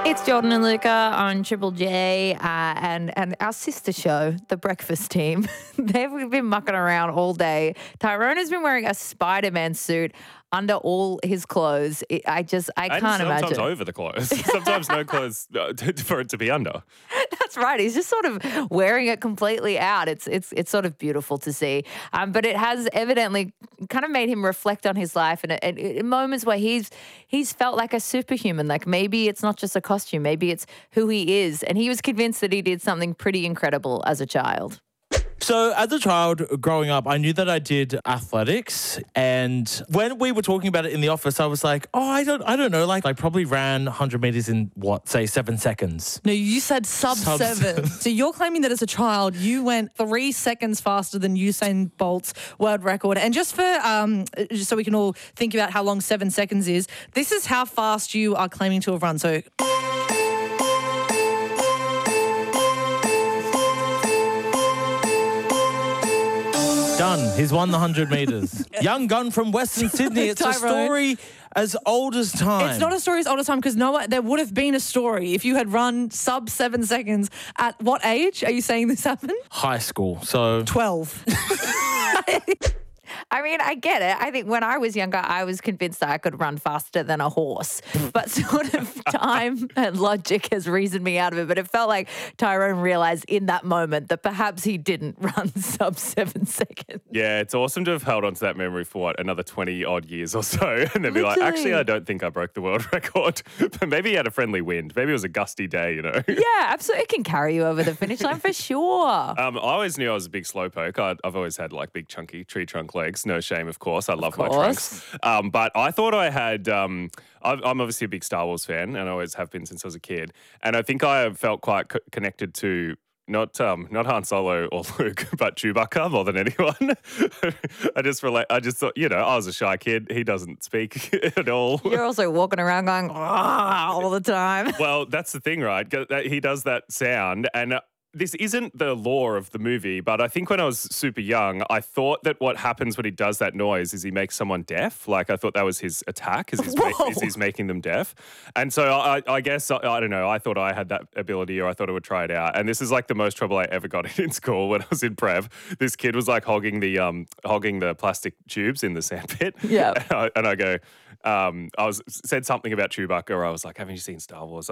It's Jordan and Luca on Triple J and our sister show, The Breakfast Team. They've been mucking around all day. Tyrone has been wearing a Spider-Man suit under all his clothes. I can't imagine. Sometimes over the clothes. Sometimes no clothes for it to be under. That's right. He's just sort of wearing it completely out. It's sort of beautiful to see. But it has evidently kind of made him reflect on his life and in moments where he's felt like a superhuman. Like maybe it's not just a costume, maybe it's who he is. And he was convinced that he did something pretty incredible as a child. So as a child growing up, I knew that I did athletics. And when we were talking about it in the office, I was like, I don't know. Like I probably ran 100 meters in 7 seconds. No, you said sub 7. So you're claiming that as a child, you went 3 seconds faster than Usain Bolt's world record. And just for, just so we can all think about how long 7 seconds is, this is how fast you are claiming to have run. So... Done. He's won the 100 metres. Young gun from Western Sydney. It's a story as old as time. It's not a story as old as time because there would have been a story if you had run sub 7 seconds. At what age are you saying this happened? High school. So 12. I mean, I get it. I think when I was younger, I was convinced that I could run faster than a horse. But sort of time and logic has reasoned me out of it. But it felt like Tyrone realised in that moment that perhaps he didn't run sub 7 seconds. Yeah, it's awesome to have held on to that memory for, another 20-odd years or so. And then be like, actually, I don't think I broke the world record. But maybe he had a friendly wind. Maybe it was a gusty day, you know? Yeah, absolutely. It can carry you over the finish line for sure. I always knew I was a big slowpoke. I've always had like big chunky tree trunk legs. No shame, of course. I love my trunks. But I thought I had... I'm obviously a big Star Wars fan and I always have been since I was a kid. And I think I felt quite connected to not Han Solo or Luke, but Chewbacca more than anyone. I just thought, I was a shy kid. He doesn't speak at all. You're also walking around going, all the time. Well, that's the thing, right? He does that sound and... This isn't the lore of the movie, but I think when I was super young, I thought that what happens when he does that noise is he makes someone deaf. Like I thought that was his attack, is he's making them deaf. And so I guess, I don't know, I thought I had that ability or I thought I would try it out. And this is like the most trouble I ever got in school when I was in Prev. This kid was like hogging the plastic tubes in the sandpit. Yeah. And I go, said something about Chewbacca or I was like, haven't you seen Star Wars?